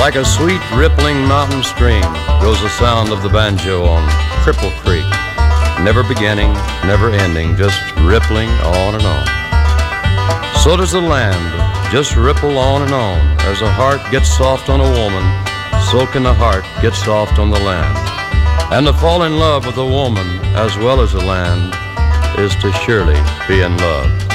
Like a sweet rippling mountain stream goes the sound of the banjo on Cripple Creek. Never beginning, never ending, just rippling on and on. So does the land, just ripple on and on. As a heart gets soft on a woman, so can the heart get soft on the land. And to fall in love with a woman as well as the land is to surely be in love.